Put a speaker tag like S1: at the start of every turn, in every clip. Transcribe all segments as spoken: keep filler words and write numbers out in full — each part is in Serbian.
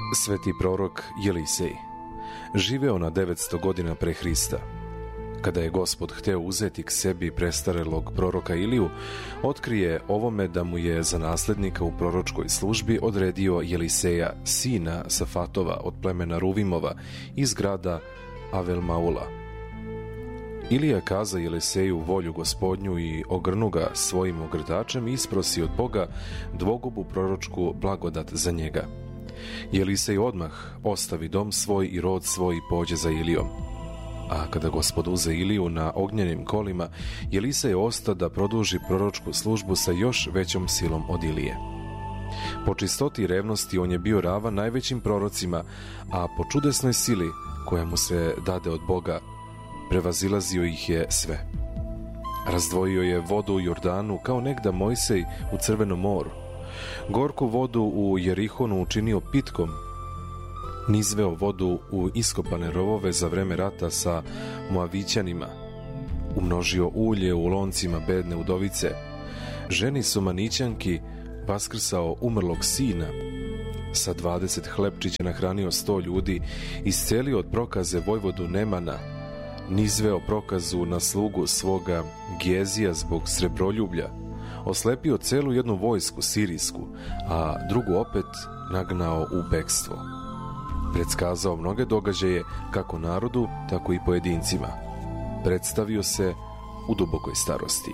S1: Sveti prorok Jelisej živeo na devetsto godina pre Hrista. Kada je Gospod hteo uzeti k sebi prestarelog proroka Iliju, otkrije ovome da mu je za naslednika u proročkoj službi odredio Jeliseja, sina Safatova od plemena Ruvimova iz grada Avel-Maula. Ilija kaza Jeliseju volju Gospodnju i ogrnu ga svojim ogrtačem i isprosi od Boga dvogubu proročku blagodat za njega. Jelisej odmah ostavi dom svoj i rod svoj i pođe za Ilijom. A kada Gospod uze Iliju na ognjenim kolima, Jelisej osta da produži proročku službu sa još većom silom od Ilije. Po čistoti i revnosti on je bio ravan najvećim prorocima, a po čudesnoj sili koja mu se dade od Boga, prevazilazio ih je sve. Razdvojio je vodu u Jordanu kao negda Mojsej u Crvenom moru. Gorku vodu u Jerihonu učinio pitkom, nizveo vodu u iskopane rovove za vreme rata sa Moavićanima, umnožio ulje u loncima bedne udovice, ženi Somanićanki vaskrsao umrlog sina, sa dvadeset hlebčića nahranio sto ljudi, iscelio od prokaze vojvodu Nemana, nizveo prokazu na slugu svoga Gijezija zbog srebroljublja, oslepio celu jednu vojsku sirijsku, a drugu opet nagnao u bekstvo. Predskazao mnoge događaje kako narodu, tako i pojedincima. Predstavio se u dubokoj starosti.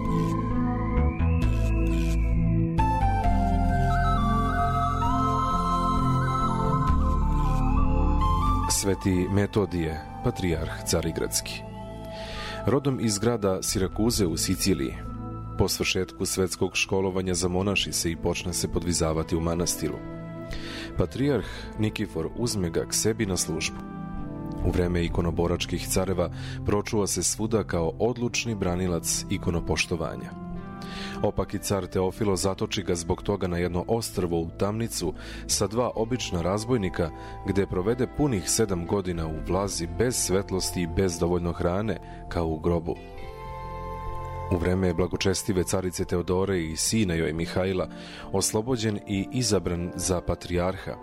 S1: Sveti Metodije, patrijarh Carigradski. Rodom iz grada Sirakuze u Siciliji, po svršetku svetskog školovanja zamonaši se i počne se podvizavati u manastiru. Patrijarh Nikifor uzme ga k sebi na službu. U vreme ikonoboračkih careva pročuva se svuda kao odlučni branilac ikonopoštovanja. Opaki car Teofilo zatoči ga zbog toga na jedno ostrvo u tamnicu sa dva obična razbojnika, gde provede punih sedam godina u vlazi bez svetlosti i bez dovoljno hrane, kao u grobu. U vreme blagočestive carice Teodore i sina joj Mihajla oslobođen i izabran za patrijarha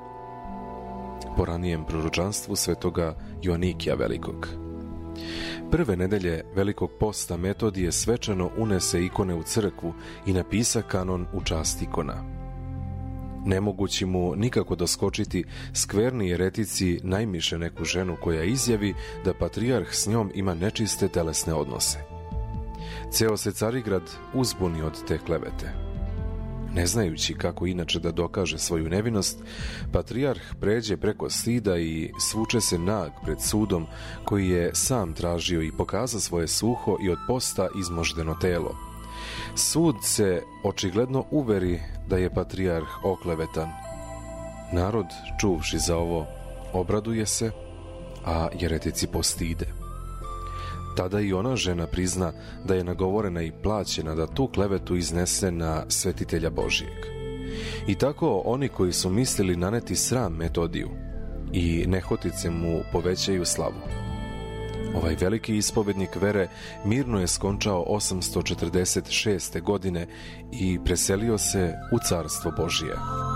S1: po ranijem proročanstvu svetoga Joanikija Velikog. Prve nedelje Velikog posta Metodije svečano unese ikone u crkvu i napisa kanon u čast ikona. Nemogući mu nikako doskočiti, skverni jeretici najmiše neku ženu koja izjavi da patrijarh s njom ima nečiste telesne odnose. Ceo se Carigrad uzbuni od te klevete. Ne znajući kako inače da dokaže svoju nevinost, patrijarh pređe preko stida i svuče se nag pred sudom koji je sam tražio i pokaza svoje suho i od posta izmoždeno telo. Sud se očigledno uveri da je patrijarh oklevetan. Narod, čuvši za ovo, obraduje se, a jeretici postide. Tada i ona žena prizna da je nagovorena i plaćena da tu klevetu iznese na svetitelja Božijeg. I tako oni koji su mislili naneti sram Metodiju i nehotice mu povećaju slavu. Ovaj veliki ispovednik vere mirno je skončao osamsto četrdeset šeste. godine i preselio se u carstvo Božije.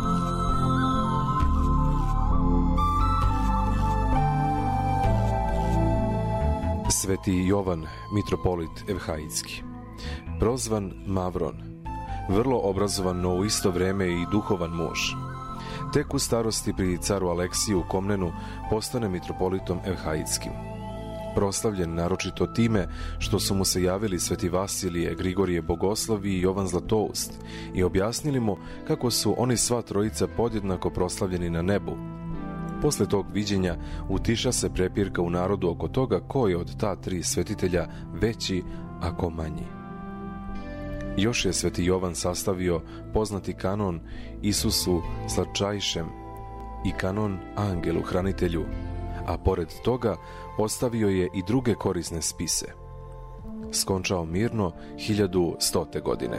S1: Sveti Jovan, mitropolit Evhaidski, prozvan Mavron, vrlo obrazovan, no u isto vreme i duhovan muž. Tek u starosti pri caru Aleksiju u Komnenu postane mitropolitom Evhaidskim. Proslavljen naročito time što su mu se javili sveti Vasilije, Grigorije Bogoslovi i Jovan Zlatoust i objasnili mu kako su oni sva trojica podjednako proslavljeni na nebu. Posle tog viđenja utiša se prepirka u narodu oko toga ko je od ta tri svetitelja veći, a ko manji. Još je sveti Jovan sastavio poznati kanon Isusu Slatčajšem i kanon Angelu Hranitelju, a pored toga ostavio je i druge korisne spise. Skončao mirno hiljadu stote. godine.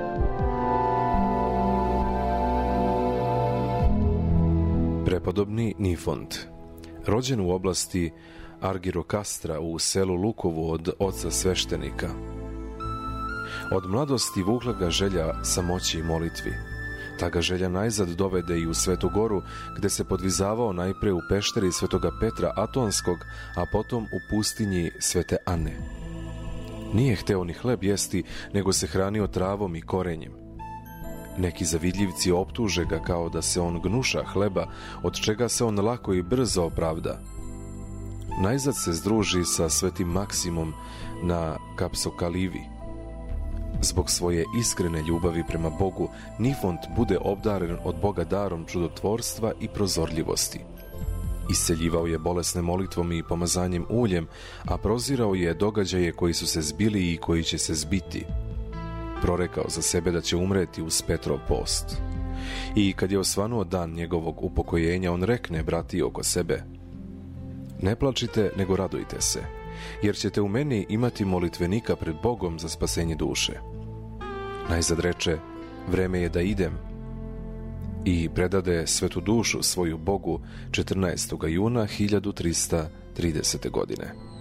S1: Prepodobni Nifont, rođen u oblasti Argirokastra u selu Lukovu od oca sveštenika. Od mladosti vukla ga želja samoći i molitvi, Ta ga želja najzad dovede i u Svetu Goru, gde se podvizavao najpre u pešteri Svetoga Petra Atonskog, a potom u pustinji Svete Ane. Nije hteo ni hleb jesti, nego se hranio travom i korenjem. Neki zavidljivci optuže ga kao da se on gnuša hleba, od čega se on lako i brzo opravda. Najzad se združi sa svetim Maksimom na Kapsokalivi. Zbog svoje iskrene ljubavi prema Bogu, Nifont bude obdaren od Boga darom čudotvorstva i prozorljivosti. Isceljivao je bolesne molitvom i pomazanjem uljem, a prozirao je događaje koji su se zbili i koji će se zbiti. Prorekao za sebe da će umreti uz Petrov post. I kad je osvanuo dan njegovog upokojenja, on rekne brati oko sebe: ne plačite, nego radujte se, jer ćete u meni imati molitvenika pred Bogom za spasenje duše. Najzad reče: vreme je da idem, i predade svetu dušu svoju Bogu četrnaestog juna hiljadu trista tridesete godine.